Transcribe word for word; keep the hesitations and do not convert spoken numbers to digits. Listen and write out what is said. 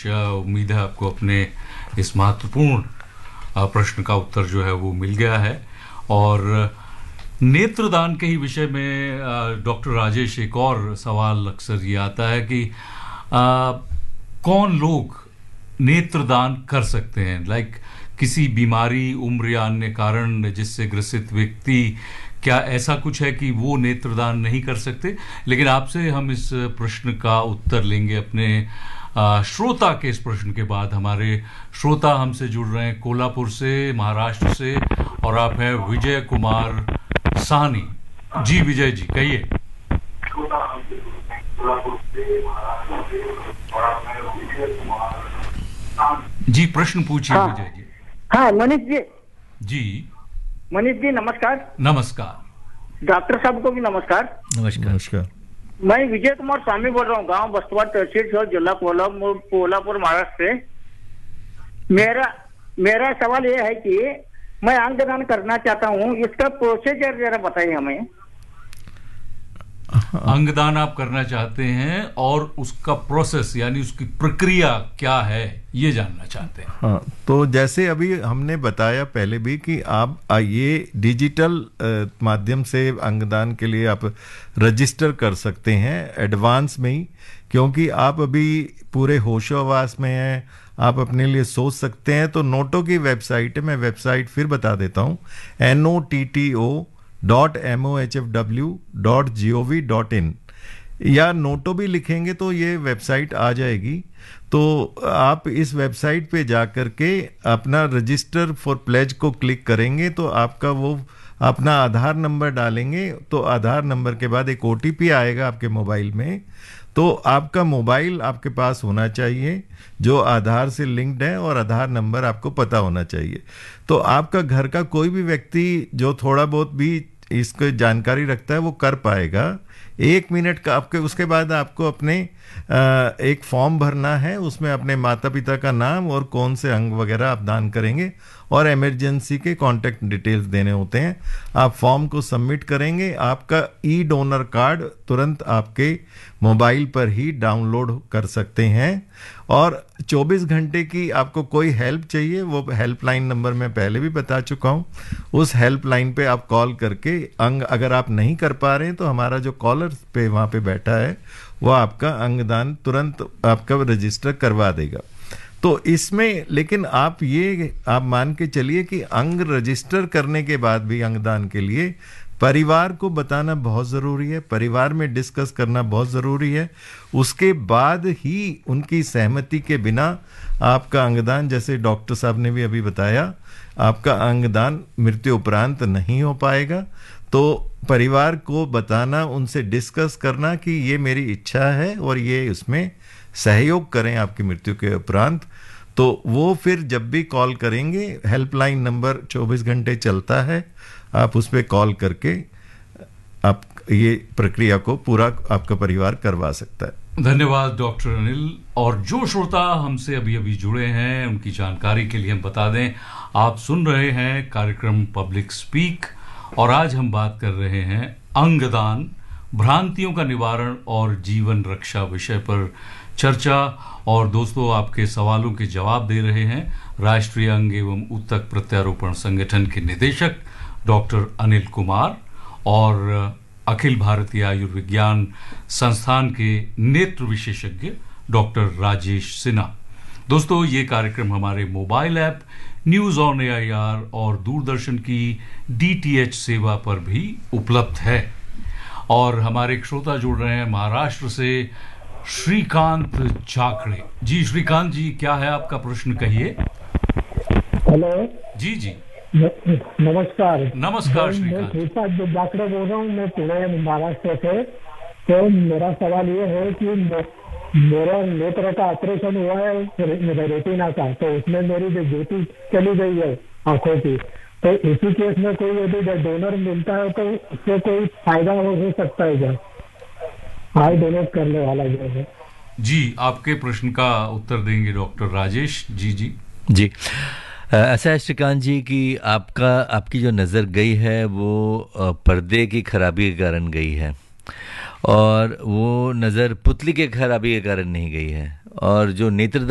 राजेश, उम्मीद है आपको अपने इस महत्वपूर्ण प्रश्न का उत्तर जो है वो मिल गया है। और नेत्रदान के ही विषय में डॉक्टर राजेश, एक और सवाल अक्सर ये आता है कि आ, कौन लोग नेत्रदान कर सकते हैं? लाइक किसी बीमारी, उम्र या अन्य कारण जिससे ग्रसित व्यक्ति, क्या ऐसा कुछ है कि वो नेत्रदान नहीं कर सकते? लेकिन आपसे हम इस प्रश्न का उत्तर लेंगे अपने आ, श्रोता के इस प्रश्न के बाद। हमारे श्रोता हमसे जुड़ रहे हैं कोल्हापुर से, महाराष्ट्र से, और आप हैं विजय कुमार साहनी। जी विजय जी, कहिए। जी प्रश्न पूछिए। हाँ, विजय जी। हाँ मनीष जी। जी मनीष जी नमस्कार। नमस्कार। डॉक्टर साहब को भी नमस्कार। नमस्कार नमस्कार। मैं विजय कुमार स्वामी बोल रहा हूँ, गांव बस्तवा तहसील से, जिला कोल्हापुर कोल्हापुर महाराष्ट्र से। मेरा मेरा सवाल ये है कि मैं अंगदान करना चाहता हूँ, इसका प्रोसीजर जरा बताइए हमें। अंगदान आप करना चाहते हैं और उसका प्रोसेस यानी उसकी प्रक्रिया क्या है ये जानना चाहते हैं। हाँ, तो जैसे अभी हमने बताया पहले भी कि आप ये डिजिटल माध्यम से अंगदान के लिए आप रजिस्टर कर सकते हैं एडवांस में ही, क्योंकि आप अभी पूरे होशोहवास में हैं, आप अपने लिए सोच सकते हैं। तो नोटो की वेबसाइट है, मैं वेबसाइट फिर बता देता हूँ, N O T T O dot M O H F W dot G O V dot in, या नोटो भी लिखेंगे तो ये वेबसाइट आ जाएगी। तो आप इस वेबसाइट पे जा कर के अपना रजिस्टर फॉर प्लेज को क्लिक करेंगे तो आपका वो अपना आधार नंबर डालेंगे, तो आधार नंबर के बाद एक ओ टी पी आएगा आपके मोबाइल में। तो आपका मोबाइल आपके पास होना चाहिए जो आधार से लिंक्ड है, और आधार नंबर आपको पता होना चाहिए। तो आपका घर का कोई भी व्यक्ति जो थोड़ा बहुत भी इसको जानकारी रखता है वो कर पाएगा। एक मिनट का आपके, उसके बाद आपको अपने आ, एक फॉर्म भरना है, उसमें अपने माता पिता का नाम और कौन से अंग वगैरह आप दान करेंगे और इमरजेंसी के कांटेक्ट डिटेल्स देने होते हैं। आप फॉर्म को सबमिट करेंगे, आपका ई डोनर कार्ड तुरंत आपके मोबाइल पर ही डाउनलोड कर सकते हैं। और चौबीस घंटे की आपको कोई हेल्प चाहिए, वो हेल्पलाइन नंबर मैं पहले भी बता चुका हूँ, उस हेल्पलाइन पे आप कॉल करके अंग अगर आप नहीं कर पा रहे हैं तो हमारा जो कॉलर पे वहाँ पे बैठा है वो आपका अंगदान तुरंत आपका रजिस्टर करवा देगा। तो इसमें लेकिन आप ये आप मान के चलिए कि अंग रजिस्टर करने के बाद भी अंगदान के लिए परिवार को बताना बहुत ज़रूरी है, परिवार में डिस्कस करना बहुत ज़रूरी है। उसके बाद ही उनकी सहमति के बिना आपका अंगदान, जैसे डॉक्टर साहब ने भी अभी बताया, आपका अंगदान मृत्यु उपरांत नहीं हो पाएगा। तो परिवार को बताना, उनसे डिस्कस करना कि ये मेरी इच्छा है और ये उसमें सहयोग करें आपकी मृत्यु के उपरांत। तो वो फिर जब भी कॉल करेंगे, हेल्पलाइन नंबर चौबीस घंटे चलता है, आप उस पर कॉल करके आप ये प्रक्रिया को पूरा आपका परिवार करवा सकता है। धन्यवाद डॉक्टर अनिल। और जो श्रोता हमसे अभी अभी जुड़े हैं उनकी जानकारी के लिए हम बता दें, आप सुन रहे हैं कार्यक्रम पब्लिक स्पीक, और आज हम बात कर रहे हैं अंगदान, भ्रांतियों का निवारण और जीवन रक्षा विषय पर चर्चा। और दोस्तों, आपके सवालों के जवाब दे रहे हैं राष्ट्रीय अंग एवं ऊतक प्रत्यारोपण संगठन के निदेशक डॉक्टर अनिल कुमार और अखिल भारतीय आयुर्विज्ञान संस्थान के नेत्र विशेषज्ञ डॉक्टर राजेश सिन्हा। दोस्तों, ये कार्यक्रम हमारे mobile app news on A I R और दूरदर्शन की डी टी एच सेवा पर भी उपलब्ध है। और हमारे एक श्रोता जुड़ रहे हैं महाराष्ट्र से, श्रीकांत चाकड़े। जी श्रीकांत जी, क्या है आपका प्रश्न, कहिए। हेलो जी जी नमस्कार। नमस्कार श्रीकांत। मैं श्रीकांत चाकड़े बोल रहा हूँ, मैं पुणे महाराष्ट्र से। तो मेरा सवाल ये है कि मेरा नेत्र का ऑपरेशन हुआ है रेटिना का, तो उसमें मेरी ज्योति चली गई है आंखों की। तो इसी केस में कोई यदि डोनर मिलता है तो उससे कोई फायदा हो सकता है क्या, आई डोनेट करने वाला जो है? जी, आपके प्रश्न का उत्तर देंगे डॉक्टर राजेश। जी जी जी ऐसा है श्रीकांत जी कि आपका आपकी जो नज़र गई है वो पर्दे की खराबी के कारण गई है, और वो नज़र पुतली के खराबी के कारण नहीं गई है। और जो नेत्रदान